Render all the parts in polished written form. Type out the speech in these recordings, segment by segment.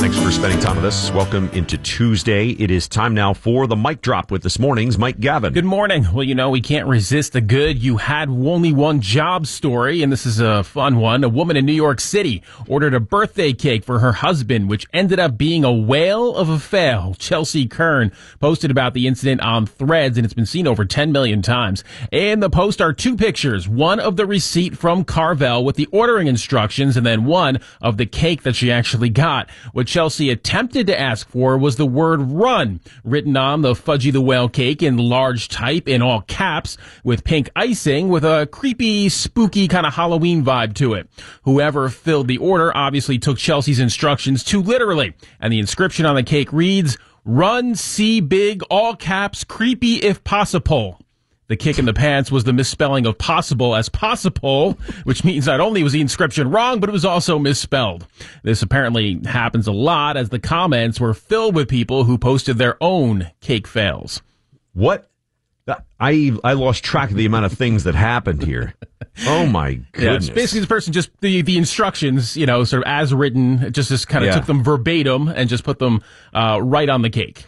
Thanks for spending time with us. Welcome into Tuesday. It is time now for the Mic Drop with this morning's Mike Gavin. Good morning. Well, you know, we can't resist a good you had only one job story, and this is a fun one. A woman in New York City ordered a birthday cake for her husband, which ended up being a whale of a fail. Chelsea Kern posted about the incident on Threads, and it's been seen over 10 million times. In the post are two pictures, one of the receipt from Carvel with the ordering instructions, and then one of the cake that she actually got. What Chelsea attempted to ask for was the word run written on the Fudgy the Whale cake in large type in all caps with pink icing with a creepy, spooky kind of Halloween vibe to it. Whoever filled the order obviously took Chelsea's instructions too literally, and the inscription on the cake reads, "Run, see big, all caps, creepy if possible." The kick in the pants was the misspelling of possible as possible, which means not only was the inscription wrong, but it was also misspelled. This apparently happens a lot as the comments were filled with people who posted their own cake fails. What? I lost track of the amount of things that happened here. Oh my goodness. Yeah, basically, the person just, the instructions, you know, sort of as written, just kind of took them verbatim and just put them right on the cake.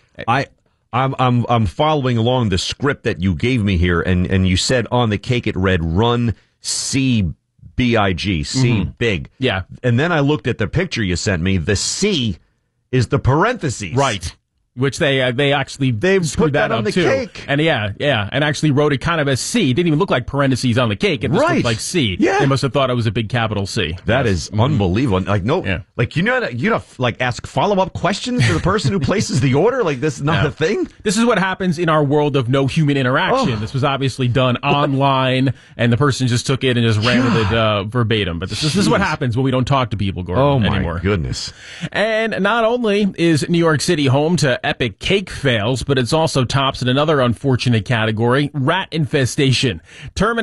I'm following along the script that you gave me here, and you said on the cake it read "Run, C B-I-G, C big." Yeah, and then I looked at the picture you sent me. The C is the parentheses, right? Which they actually put that on the too. cake, and and actually wrote it kind of as C. It didn't even look like parentheses on the cake. It just looked like C. Yeah, they must have thought it was a big capital C. That is unbelievable. Like like you know, like ask follow up questions to the person who places the order. Like this is not a thing. This is what happens in our world of no human interaction. This was obviously done online, and the person just took it and just ran with it verbatim. But this is what happens when we don't talk to people, Gordon, anymore. Oh my goodness! And not only is New York City home to epic cake fails, but it's also tops in another unfortunate category, rat infestation.